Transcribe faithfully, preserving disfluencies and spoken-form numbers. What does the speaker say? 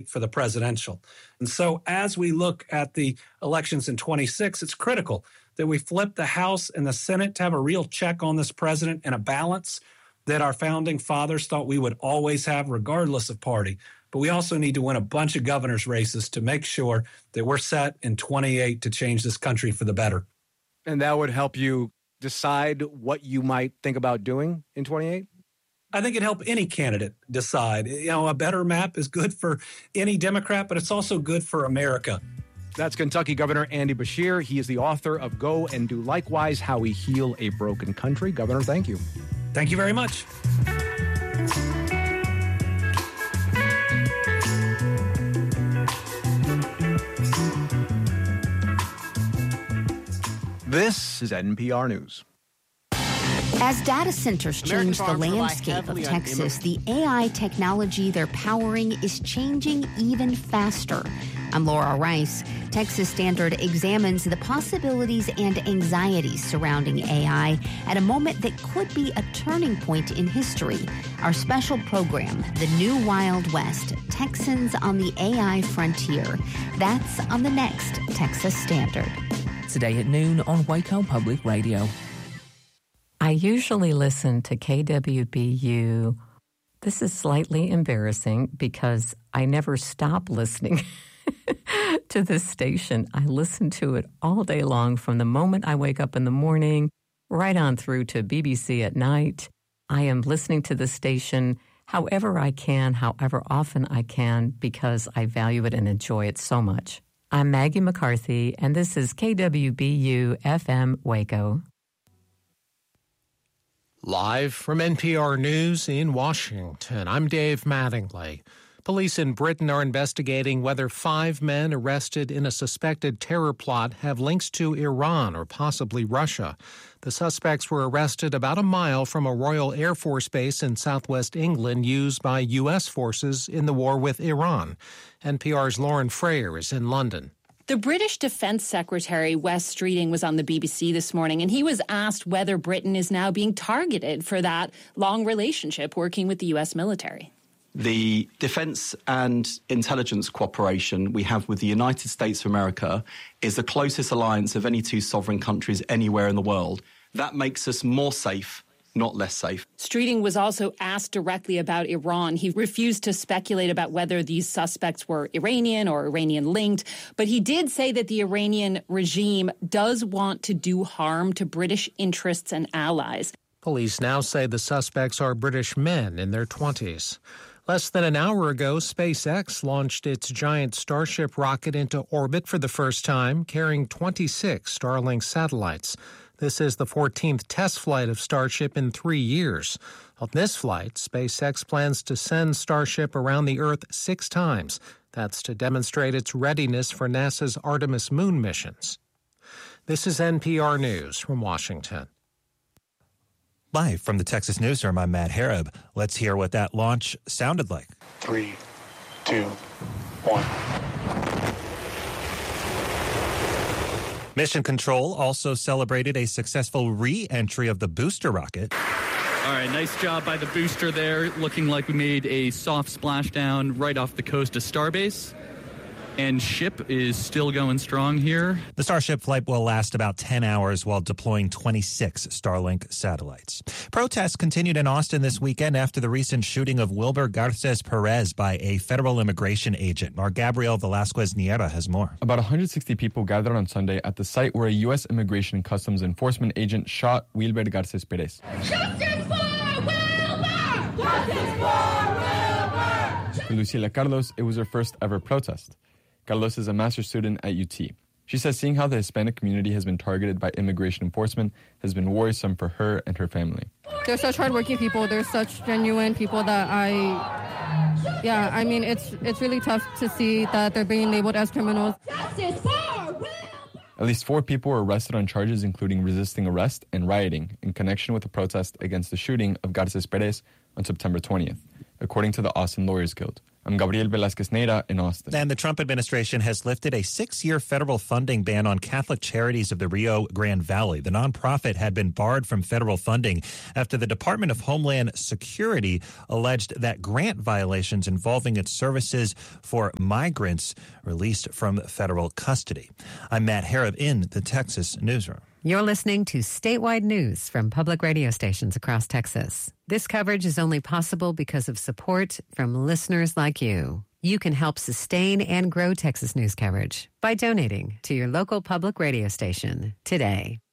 for the presidential. And so as we look at the elections in twenty-six, it's critical that we flip the House and the Senate to have a real check on this president and a balance that our founding fathers thought we would always have regardless of party. But we also need to win a bunch of governor's races to make sure that we're set in twenty-eight to change this country for the better. And that would help you decide what you might think about doing in twenty-eight? I think it'd help any candidate decide. You know, a better map is good for any Democrat, but it's also good for America. That's Kentucky Governor Andy Beshear. He is the author of Go and Do Likewise, How We Heal a Broken Country. Governor, thank you. Thank you very much. This is N P R News. As data centers change the landscape of Texas, the A I technology they're powering is changing even faster. I'm Laura Rice. Texas Standard examines the possibilities and anxieties surrounding A I at a moment that could be a turning point in history. Our special program, The New Wild West, Texans on the A I Frontier. That's on the next Texas Standard. Today at noon on Waco Public Radio. I usually listen to K W B U. This is slightly embarrassing because I never stop listening to this station. I listen to it all day long from the moment I wake up in the morning right on through to B B C at night. I am listening to the station however I can, however often I can, because I value it and enjoy it so much. I'm Maggie McCarthy, and this is K W B U F M Waco. Live from N P R News in Washington, I'm Dave Mattingly. Police in Britain are investigating whether five men arrested in a suspected terror plot have links to Iran or possibly Russia. The suspects were arrested about a mile from a Royal Air Force base in southwest England used by U S forces in the war with Iran. N P R's Lauren Freyer is in London. The British Defense Secretary, Wes Streeting, was on the B B C this morning, and he was asked whether Britain is now being targeted for that long relationship working with the U S military. The defense and intelligence cooperation we have with the United States of America is the closest alliance of any two sovereign countries anywhere in the world. That makes us more safe, not less safe. Streeting was also asked directly about Iran. He refused to speculate about whether these suspects were Iranian or Iranian-linked, but he did say that the Iranian regime does want to do harm to British interests and allies. Police now say the suspects are British men in their twenties. Less than an hour ago, SpaceX launched its giant Starship rocket into orbit for the first time, carrying twenty-six Starlink satellites. This is the fourteenth test flight of Starship in three years. On this flight, SpaceX plans to send Starship around the Earth six times. That's to demonstrate its readiness for NASA's Artemis moon missions. This is N P R News from Washington. Live from the Texas Newsroom, I'm Matt Harab. Let's hear what that launch sounded like. Three, two, one. Mission Control also celebrated a successful re-entry of the booster rocket. All right, nice job by the booster there. Looking like we made a soft splashdown right off the coast of Starbase. And ship is still going strong here. The Starship flight will last about ten hours while deploying twenty-six Starlink satellites. Protests continued in Austin this weekend after the recent shooting of Wilber Garces Perez by a federal immigration agent. Our Gabriel Velasquez Niera has more. About one hundred sixty people gathered on Sunday at the site where a U S Immigration and Customs Enforcement agent shot Wilber Garces Perez. Justice for Wilber! Justice for Wilber! For Luciela Carlos, it was her first ever protest. Carlos is a master's student at U T. She says seeing how the Hispanic community has been targeted by immigration enforcement has been worrisome for her and her family. They're such hardworking people. They're such genuine people that I, yeah, I mean, it's it's really tough to see that they're being labeled as criminals. Justice for Wilber! At least four people were arrested on charges including resisting arrest and rioting in connection with the protest against the shooting of Garces Perez on September twentieth, according to the Austin Lawyers Guild. I'm Gabriel Velázquez Neira in Austin. And the Trump administration has lifted a six-year federal funding ban on Catholic Charities of the Rio Grande Valley. The nonprofit had been barred from federal funding after the Department of Homeland Security alleged that grant violations involving its services for migrants released from federal custody. I'm Matt Harrop in the Texas Newsroom. You're listening to statewide news from public radio stations across Texas. This coverage is only possible because of support from listeners like you. You can help sustain and grow Texas news coverage by donating to your local public radio station today.